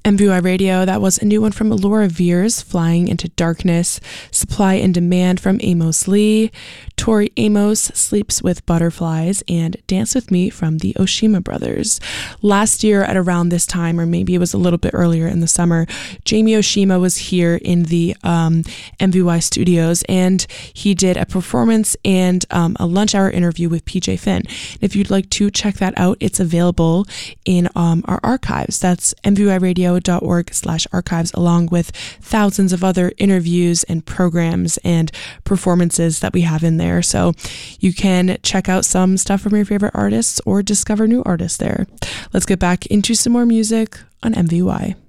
MVY Radio, that was a new one from Laura Veers, Flying into Darkness, Supply and Demand from Amos Lee, Tori Amos, Sleeps with Butterflies, and Dance With Me from the Oshima Brothers. Last year at around this time, or maybe it was a little bit earlier in the summer, Jamie Oshima was here in the MVY studios, and he did a performance and a lunch hour interview with PJ Finn. If you'd like to check that out, it's available in our archives. That's mvyradio.org/archives, along with thousands of other interviews and programs and performances that we have in there. So you can check out some stuff from your favorite artists or discover new artists there. Let's get back into some more music on MVY.